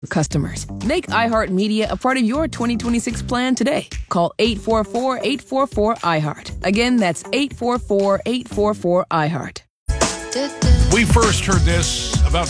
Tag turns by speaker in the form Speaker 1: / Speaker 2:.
Speaker 1: customers. Make iHeartMedia a part of your 2026 plan today. Call 844-844-iHeart. Again, that's 844-844-iHeart.
Speaker 2: We first heard this about